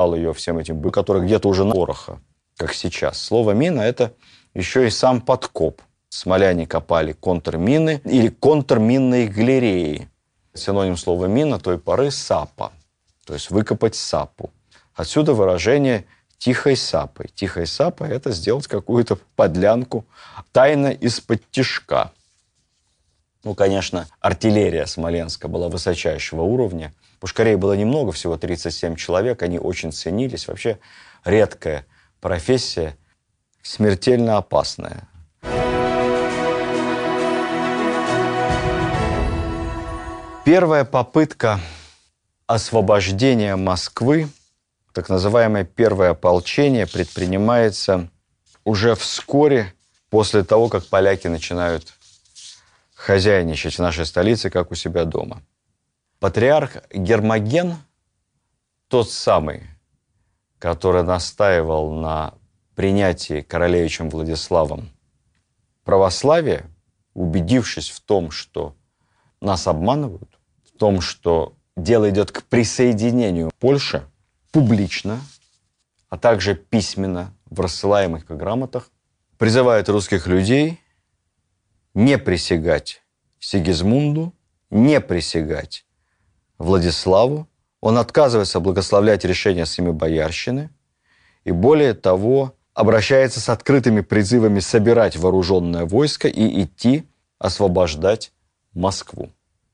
ее всем этим, который где-то уже на пороха, как сейчас. Слово «мина» — это еще и сам подкоп. Смоляне копали контрмины или контрминные галереи. Синоним слова «мина» той поры — сапа, то есть выкопать сапу. Отсюда выражение «тихой сапой». Тихой сапой — это сделать какую-то подлянку тайно из-под тишка. Ну, конечно, артиллерия смоленская была высочайшего уровня. Пушкарей было немного, всего 37 человек. Они очень ценились. Вообще редкая профессия, смертельно опасная. Первая попытка освобождения Москвы, так называемое первое ополчение, предпринимается уже вскоре после того, как поляки начинают хозяйничать в нашей столице, как у себя дома. Патриарх Гермоген, тот самый, который настаивал на принятии королевичем Владиславом православия, убедившись в том, что нас обманывают, в том, что дело идет к присоединению Польши, публично, а также письменно в рассылаемых грамотах, призывает русских людей не присягать Сигизмунду, не присягать Владиславу. Он отказывается благословлять решение Семибоярщины и, более того, обращается с открытыми призывами собирать вооруженное войско и идти освобождать Москву.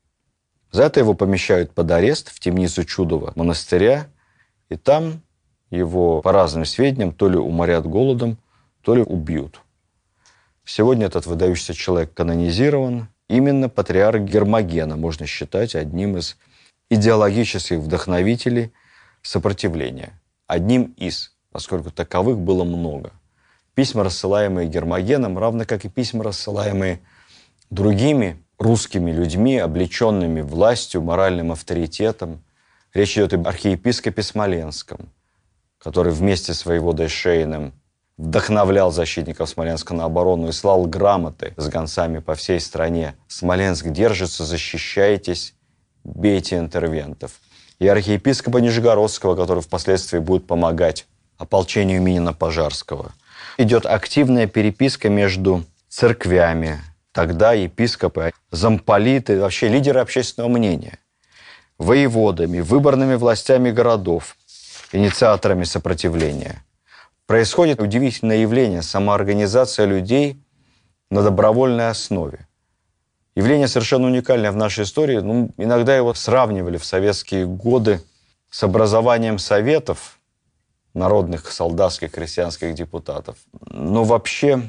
За это его помещают под арест в темницу Чудова монастыря, и там его, по разным сведениям, то ли уморят голодом, то ли убьют. Сегодня этот выдающийся человек канонизирован. Именно патриарх Гермогена можно считать одним из идеологических вдохновителей сопротивления. Одним из, поскольку таковых было много. Письма, рассылаемые Гермогеном, равно как и письма, рассылаемые другими русскими людьми, облеченными властью, моральным авторитетом. Речь идет об архиепископе Смоленском, который вместе с воеводой Шейным вдохновлял защитников Смоленска на оборону и слал грамоты с гонцами по всей стране. Смоленск держится, защищайтесь, бейте интервентов. И архиепископа Нижегородского, который впоследствии будет помогать ополчению Минина-Пожарского. Идет активная переписка между церквями. Тогда епископы, замполиты, вообще лидеры общественного мнения, воеводами, выборными властями городов, инициаторами сопротивления. Происходит удивительное явление – самоорганизация людей на добровольной основе. Явление совершенно уникальное в нашей истории. Иногда его сравнивали в советские годы с образованием советов, народных, солдатских, крестьянских депутатов. Но вообще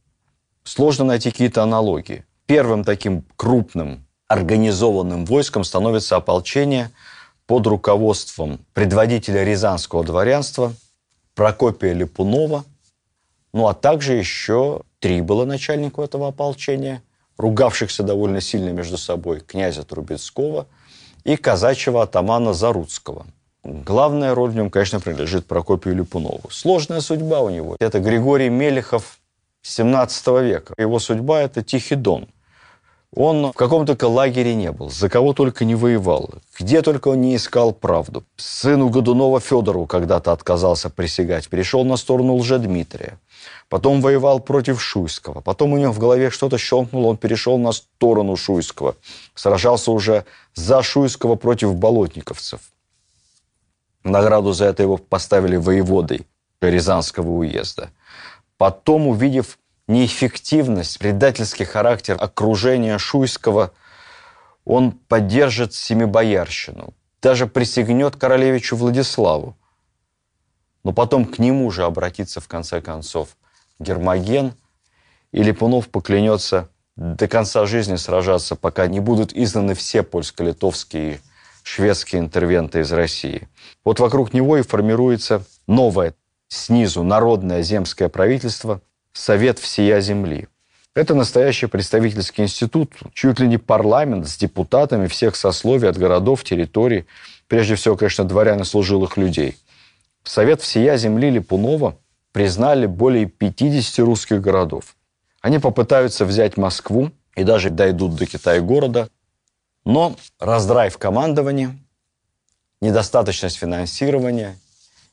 сложно найти какие-то аналогии. Первым таким крупным организованным войском становится ополчение под руководством предводителя рязанского дворянства Прокопия Липунова, а также еще 3 было начальников этого ополчения, ругавшихся довольно сильно между собой, князя Трубецкого и казачьего атамана Заруцкого. Главная роль в нем, конечно, принадлежит Прокопию Липунову. Сложная судьба у него. Это Григорий Мелехов XVII века. Его судьба – это Тихий Дон. Он в каком только лагере не был, за кого только не воевал, где только он не искал правду. Сыну Годунова Федору когда-то отказался присягать, перешел на сторону Лжедмитрия. Потом воевал против Шуйского. Потом у него в голове что-то щелкнуло, он перешел на сторону Шуйского. Сражался уже за Шуйского против болотниковцев. В награду за это его поставили воеводой Рязанского уезда. Потом, увидев неэффективность, предательский характер окружения Шуйского, он поддержит Семибоярщину, даже присягнет королевичу Владиславу. Но потом к нему же обратится, в конце концов, Гермоген, и Липунов поклянется до конца жизни сражаться, пока не будут изгнаны все польско-литовские и шведские интервенты из России. Вот вокруг него и формируется новое, снизу, народное земское правительство – Совет всея земли. Это настоящий представительский институт, чуть ли не парламент с депутатами всех сословий, от городов, территорий, прежде всего, конечно, дворян и служилых людей. Совет всея земли Липунова признали более 50 русских городов. Они попытаются взять Москву и даже дойдут до Китай-города, но раздрай в командовании, недостаточность финансирования,